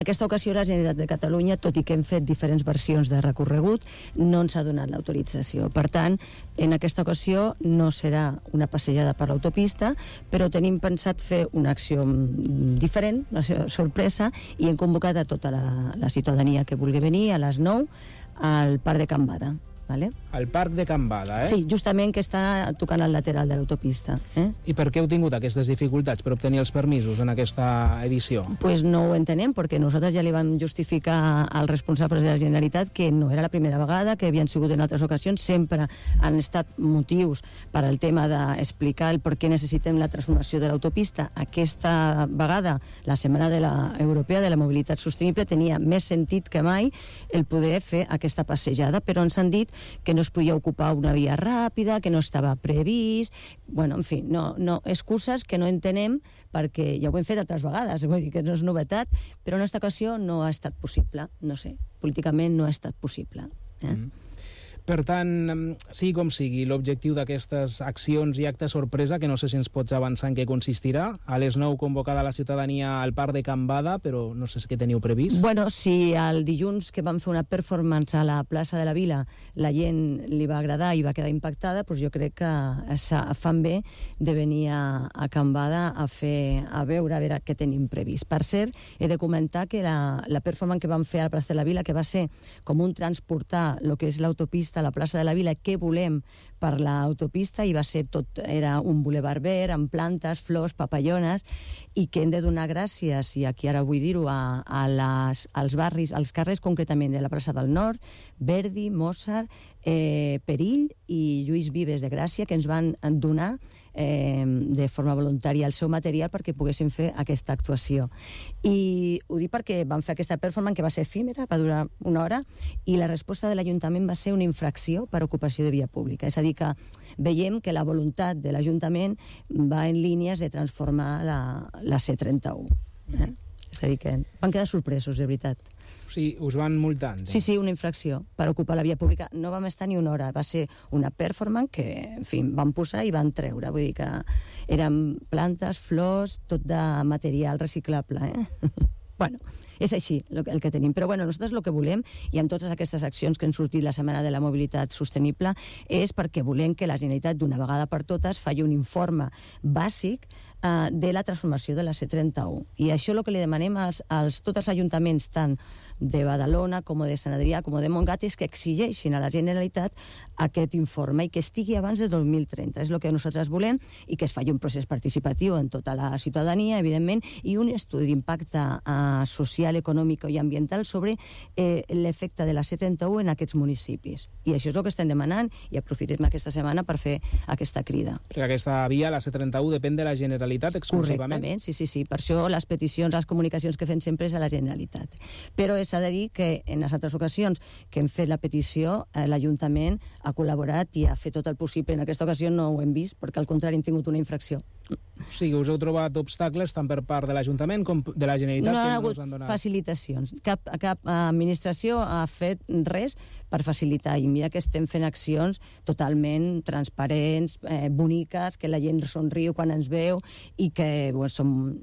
En aquesta ocasió la Generalitat de Catalunya, tot i que hem fet diferents versions de recorregut, no ens ha donat l'autorització. Per tant, en aquesta ocasió no serà una passejada per l'autopista, però tenim pensat fer una acció diferent, una sorpresa, i hem convocat a tota la ciutadania que vulgui venir a les 9 al Parc de Can Bada. Vale? Al Parc de Can Bada, Sí, justament que està tocant al lateral de l'autopista. I per què heu tingut aquestes dificultats per obtenir els permisos en aquesta edició? Pues no ho entenem, perquè nosaltres ja li vam justificar als responsables de la Generalitat que no era la primera vegada, que havien sigut en altres ocasions, sempre han estat motius per al tema d'explicar el per què necessitem la transformació de l'autopista. Aquesta vegada, la Setmana Europea de la Mobilitat Sostenible, tenia més sentit que mai el poder fer aquesta passejada, però ens han dit que no es podia ocupar una via ràpida, que no estava previst, bueno, en fi, no, excuses que no entenem perquè ja ho hem fet altres vegades, vull dir que no és novetat, però en aquesta ocasió no ha estat possible, no sé, políticament no ha estat possible. Per tant, sigui com sigui, l'objectiu d'aquestes accions i actes sorpresa, que no sé si ens pots avançar en què consistirà, a les 9 convocada la ciutadania al Parc de Can Bada, però no sé què teniu previst. Bueno, si el dilluns que vam fer una performance a la plaça de la Vila la gent li va agradar i va quedar impactada, doncs jo crec que fan bé de venir a Can Bada a veure què tenim previst. Per cert, he de comentar que la performance que vam fer a la plaça de la Vila, que va ser com un transportar el que és l'autopista a la plaça de la Vila, què volem per l'autopista, i va ser tot, era un bulevard verd amb plantes, flors, papallones, i que hem de donar gràcies, i aquí ara vull dir-ho, als barris, als carrers concretament de la plaça del Nord, Verdi, Mozart, Perill i Lluís Vives de Gràcia, que ens van donar de forma voluntària el seu material perquè poguéssim fer aquesta actuació. I ho dic perquè vam fer aquesta performance que va ser efímera, va durar una hora, i la resposta de l'Ajuntament va ser una infracció per ocupació de via pública. És a dir, que veiem que la voluntat de l'Ajuntament va en línies de transformar la C31. És a dir, que van quedar sorpresos, de veritat. O sigui, us van multant. Sí, una infracció per ocupar la via pública. No vam estar ni una hora, va ser una performance que, en fi, van posar i van treure. Vull dir que eren plantes, flors, tot de material reciclable, Bueno, és així el que tenim. Però bueno, nosaltres el que volem, i amb totes aquestes accions que han sortit la Setmana de la Mobilitat Sostenible, és perquè volem que la Generalitat d'una vegada per totes faci un informe bàsic de la transformació de la C31. I això el que li demanem als tots els ajuntaments, tant de Badalona com de Sant Adrià com de Montgat, és que exigeixin a la Generalitat aquest informe i que estigui abans del 2030. És el que nosaltres volem, i que es faci un procés participatiu en tota la ciutadania, evidentment, i un estudi d'impacte social, econòmic i ambiental sobre l'efecte de la C31 en aquests municipis. I això és el que estem demanant, i aprofitem aquesta setmana per fer aquesta crida. Perquè aquesta via, la C31, depèn de la Generalitat exclusivament. Correctament, sí. Per això les peticions, les comunicacions que fem sempre és a la Generalitat. Però s'ha de dir que en les altres ocasions que hem fet la petició, l'Ajuntament ha col·laborat i ha fet tot el possible. En aquesta ocasió no ho hem vist, perquè al contrari hem tingut una infracció. O sigui, us heu trobat obstacles tant per part de l'Ajuntament com de la Generalitat? No ha hagut facilitacions. Cap administració ha fet res per facilitar, i mira que estem fent accions totalment transparents, boniques, que la gent somriu quan ens veu i que som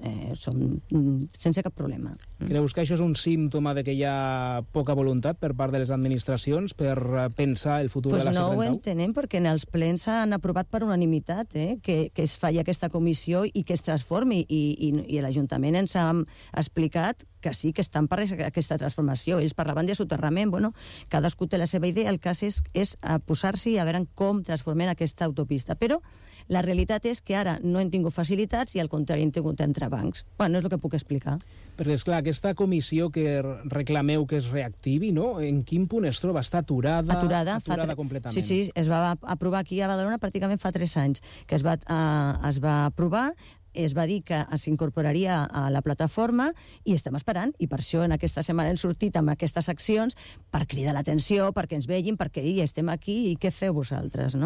sense cap problema. Creus que això és un símptoma de que hi ha poca voluntat per part de les administracions per pensar el futur de la C31? No ho entenem, perquè en els plens s'han aprovat per unanimitat que es faci aquesta comissió i que es transformi, i l'Ajuntament ens ha explicat que sí, que estan per aquesta transformació. Ells parlaven de soterrament, bueno, cadascú té la seva idea, el cas és posar-s'hi a veure com transformem aquesta autopista. Però la realitat és que ara no hem tingut facilitats i al contrari hem tingut entrebancs. Bueno, és el que puc explicar. Perquè, esclar, aquesta comissió que reclameu que es reactivi, no? En quin punt es troba? Està aturada completament? Sí, es va aprovar aquí a Badalona pràcticament fa 3 anys, que es va aprovar, es va dir que s'incorporaria a la plataforma i estem esperant, i per això en aquesta setmana hem sortit amb aquestes accions per cridar l'atenció, perquè ens vegin, perquè estem aquí i què feu vosaltres, no?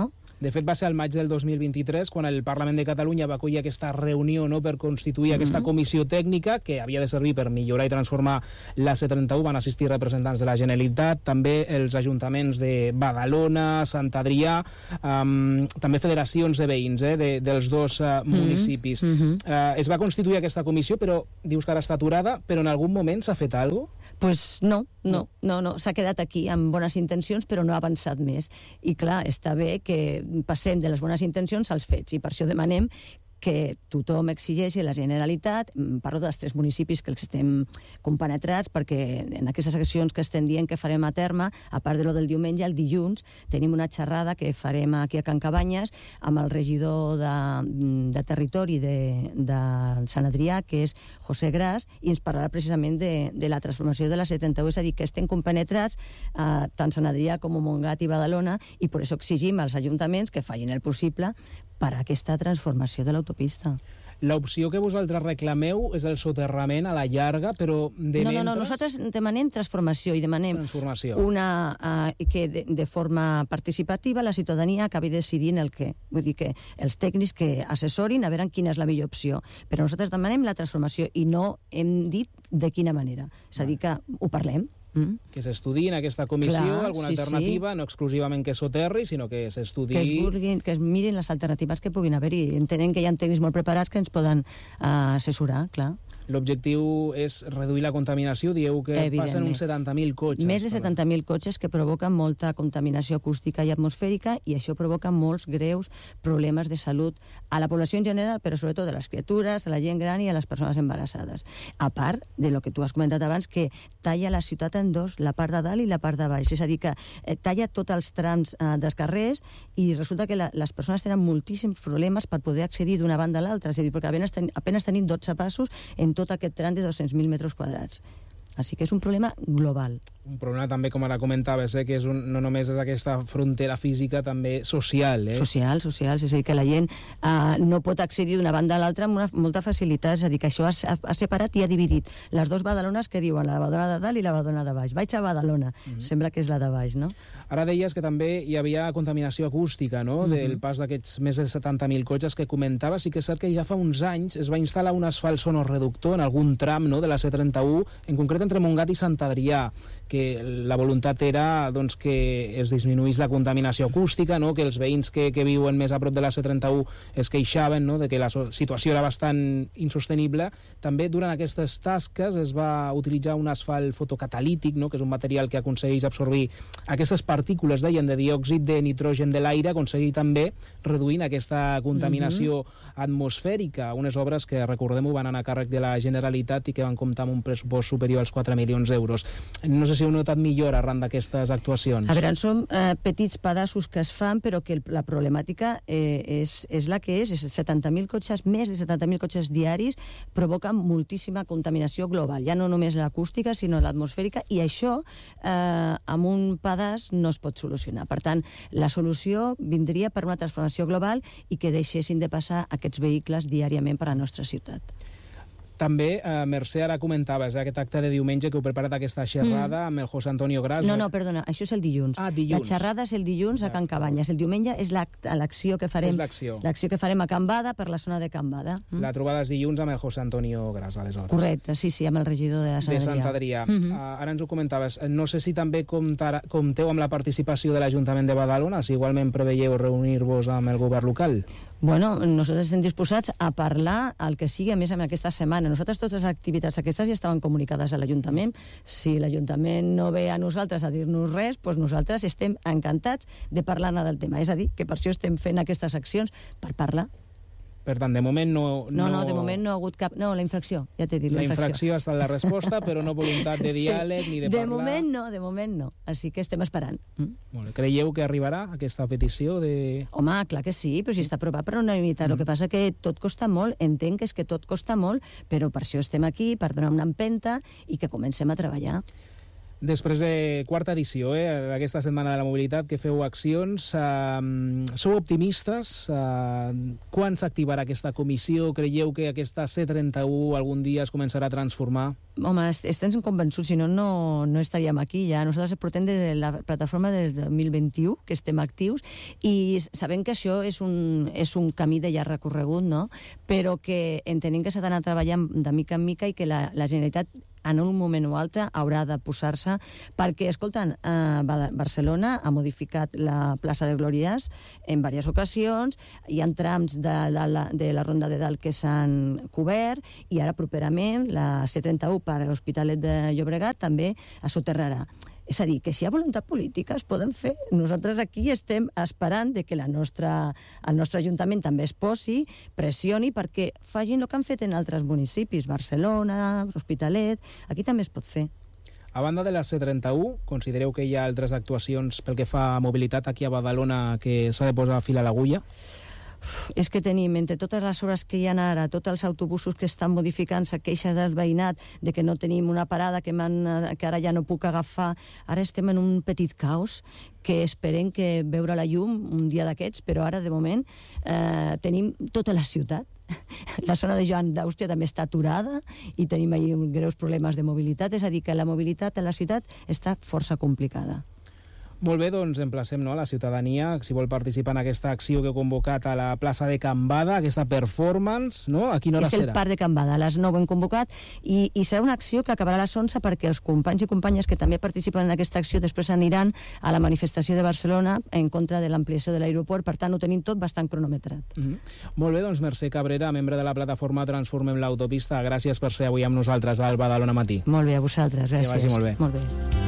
De fet, va ser al maig del 2023 quan el Parlament de Catalunya va acollir aquesta reunió, no?, per constituir aquesta comissió tècnica que havia de servir per millorar i transformar la C31. Van assistir representants de la Generalitat, també els ajuntaments de Badalona, Sant Adrià, també federacions de veïns dels dos municipis. Es va constituir aquesta comissió, però dius que ara està aturada, però en algun moment s'ha fet alguna cosa? Pues no. S'ha quedat aquí amb bones intencions, però no ha avançat més. I clar, està bé que passem de les bones intencions als fets, i per això demanem que tothom exigeixi a la Generalitat, parlo dels 3 municipis que els estem compenetrats, perquè en aquestes accions que estem dient que farem a terme, a part de lo del diumenge, el dilluns tenim una xerrada que farem aquí a Can Cabanyes amb el regidor de territori de Sant Adrià, que és José Gras, i ens parlarà precisament de la transformació de la C31, és a dir, que estem compenetrats tant Sant Adrià com Montgat i Badalona, i per això exigim als ajuntaments que facin el possible per a aquesta transformació de l'autopista. L'opció que vosaltres reclameu és el soterrament a la llarga, però de mentre... No, nosaltres demanem transformació i demanem que de forma participativa la ciutadania acabi decidint el què. Vull dir que els tècnics que assessorin a veure quina és la millor opció. Però nosaltres demanem la transformació i no hem dit de quina manera. És a dir, que ho parlem. Que s'estudiï en aquesta comissió alguna alternativa, no exclusivament que soterri, sinó que s'estudiï... Que es mirin les alternatives que puguin haver-hi. Entenem que hi ha tècnics molt preparats que ens poden assessorar, clar. L'objectiu és reduir la contaminació. Dieu que passen uns 70.000 cotxes. Més de 70.000 cotxes que provoquen molta contaminació acústica i atmosfèrica, i això provoca molts greus problemes de salut a la població en general, però sobretot a les criatures, a la gent gran i a les persones embarassades. A part de lo que tu has comentat abans, que talla la ciutat en dos, la part de dalt i la part de baix. És a dir, que talla tots els trams dels carrers, i resulta que les persones tenen moltíssims problemes per poder accedir d'una banda a l'altra. És a dir, perquè apenas tenim 12 passos en tot aquest tram de 200.000 metres quadrats. Així que és un problema global. Un problema també, com ara comentaves, que no només és aquesta frontera física, també social. Social. És a dir, que la gent no pot accedir d'una banda a l'altra amb molta facilitat. És a dir, que això ha separat i ha dividit les dues Badalones que diuen la Badalona de dalt i la Badalona de baix. Vaig a Badalona. Sembla que és la de baix, no? Ara deies que també hi havia contaminació acústica, no?, del pas d'aquests més de 70.000 cotxes que comentaves. Sí que és cert que ja fa uns anys es va instal·lar un asfalt sonoreductor en algun tram, no?, de la C31, en concret entre Montgat i Sant Adrià, que la voluntat era que es disminuís la contaminació acústica, no?, que els veïns que viuen més a prop de la C31 es queixaven, no?, de que la situació era bastant insostenible. També durant aquestes tasques es va utilitzar un asfalt fotocatalític, no?, que és un material que aconsegueix absorbir aquestes partícules, deien, de diòxid de nitrogen de l'aire, aconseguir també reduint aquesta contaminació atmosfèrica. Unes obres que, recordem-ho, van anar a càrrec de la Generalitat i que van comptar amb un pressupost superior als 4 milions d'euros. No sé si heu notat millor arran d'aquestes actuacions. A veure, són petits pedaços que es fan, però que la problemàtica és la que és 70.000 cotxes, més de 70.000 cotxes diaris, provoquen moltíssima contaminació global, ja no només l'acústica, sinó l'atmosfèrica, i això amb un pedaç no es pot solucionar. Per tant, la solució vindria per una transformació global i que deixessin de passar aquests vehicles diàriament per a la nostra ciutat. També, Mercè, ara comentaves aquest acte de diumenge que heu preparat aquesta xerrada amb el José Antonio Gras. No, perdona, això és el dilluns. Dilluns. La xerrada és el dilluns a Can Cabanyes. El diumenge és l'acció que farem. És l'acció. L'acció que farem a Can Bada, per la zona de Can Bada. La trobada és dilluns amb el José Antonio Gras, aleshores. Correcte, sí, amb el regidor de Sant Adrià. Ara ens ho comentaves. No sé si també compteu amb la participació de l'Ajuntament de Badalona, si igualment preveieu reunir-vos amb el govern local. Bueno, nosaltres estem disposats a parlar el que sigui, a més, en aquesta setmana. Nosaltres totes les activitats aquestes ja estaven comunicades a l'Ajuntament. Si l'Ajuntament no ve a nosaltres a dir-nos res, doncs nosaltres estem encantats de parlar-ne del tema. És a dir, que per això estem fent aquestes accions, per parlar. Per tant, de moment no... No, de moment no ha hagut cap... No, la infracció, ja t'he dit, la infracció ha estat la resposta, però no voluntat de diàleg ni de parlar. De moment no. Així que estem esperant. Molt bé. Creieu que arribarà aquesta petició de... Home, clar que sí, però si està aprovat per unanimitat. El que passa que tot costa molt, entenc que és que tot costa molt, però per això estem aquí, per donar una empenta i que comencem a treballar. Després de quarta edició d'aquesta Setmana de la Mobilitat, que feu accions, sou optimistes? Quan s'activarà aquesta comissió? Creieu que aquesta C31 algun dia es començarà a transformar? Home, estem convençuts, si no, no estaríem aquí ja. Nosaltres portem de la plataforma des del 2021, que estem actius, i sabem que això és un camí de llarg recorregut, no? Però que entenem que s'ha d'anar treballant de mica en mica i que la Generalitat en un moment o altre haurà de posar-se, perquè, escolten, Barcelona ha modificat la plaça de Glòries en diverses ocasions, hi ha trams de la Ronda de Dalt que s'han cobert, i ara properament la C31 per a l'Hospitalet de Llobregat també es soterrarà. És a dir, que si hi ha voluntat política es poden fer. Nosaltres aquí estem esperant de que el nostre Ajuntament també es posi, pressioni, perquè facin el que han fet en altres municipis, Barcelona, Hospitalet, aquí també es pot fer. A banda de la C31, considereu que hi ha altres actuacions pel que fa a mobilitat aquí a Badalona que s'ha de posar fil a l'agulla? És que tenim, entre totes les obres que hi ha ara, tots els autobusos que estan modificant-se, queixes del veïnat, de que no tenim una parada, que ara ja no puc agafar, ara estem en un petit caos que esperem que veure la llum un dia d'aquests, però ara, de moment, tenim tota la ciutat. La zona de Joan d'Àustria també està aturada i tenim ahí greus problemes de mobilitat, és a dir, que la mobilitat a la ciutat està força complicada. Molt bé, doncs emplacem a la ciutadania, si vol participar en aquesta acció que he convocat a la plaça de Can Bada, aquesta performance, no? A quina hora serà? És el Parc de Can Bada, a les 9 hem convocat, i serà una acció que acabarà a les 11 perquè els companys i companyes que també participen en aquesta acció després aniran a la manifestació de Barcelona en contra de l'ampliació de l'aeroport, per tant ho tenim tot bastant cronometrat. Molt bé, doncs Mercè Cabrera, membre de la plataforma Transformem l'Autopista, gràcies per ser avui amb nosaltres al Badalona Matí. Molt bé, a vosaltres, gràcies. Que vagi molt bé. Molt bé.